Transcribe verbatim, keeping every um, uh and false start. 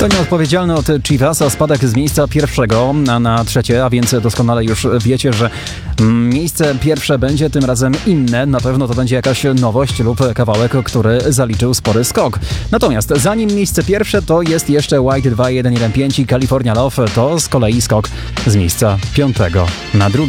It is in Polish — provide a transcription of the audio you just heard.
To nieodpowiedzialny od Chivasa spadek z miejsca pierwszego na, na trzecie, a więc doskonale już wiecie, że miejsce pierwsze będzie tym razem inne. Na pewno to będzie jakaś nowość lub kawałek, który zaliczył spory skok. Natomiast zanim miejsce pierwsze, to jest jeszcze White dwa jeden jeden pięć i California Love, to z kolei skok z miejsca piątego na drugie.